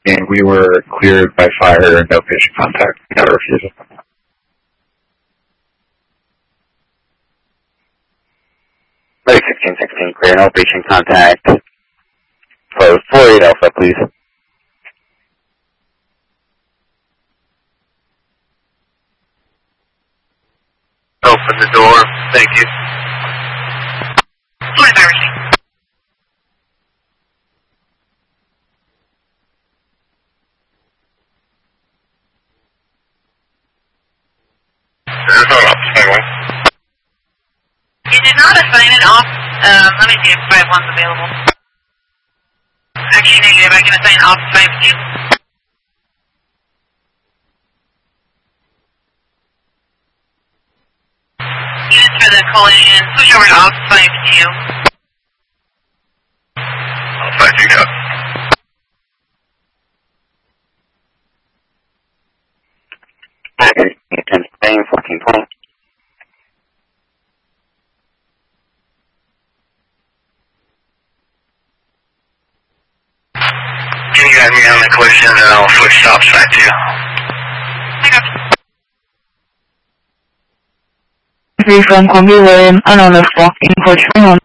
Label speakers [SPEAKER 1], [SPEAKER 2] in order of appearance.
[SPEAKER 1] and we were cleared by fire, no patient contact, no refusal.
[SPEAKER 2] Like 1616, clear, no patient contact. Close 48 Alpha, please.
[SPEAKER 3] Open the door, thank you.
[SPEAKER 4] 45 received. You did not assign it off. Let me see if 5-1's available. Actually, negative. I can assign off 5-2. Units for the collision, switch over to off 5-2.
[SPEAKER 3] Off 5-2, go.
[SPEAKER 2] Okay, 10 Spain, 1420.
[SPEAKER 3] Can you guide me on the collision and I'll switch stops 5-2.
[SPEAKER 4] I got you.
[SPEAKER 5] From Columbia William, unknown walking for turn on